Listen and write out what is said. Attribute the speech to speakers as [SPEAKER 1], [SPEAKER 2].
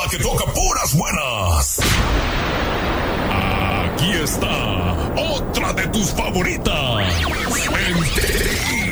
[SPEAKER 1] programa que toca puras buenas. Aquí está otra de tus favoritas.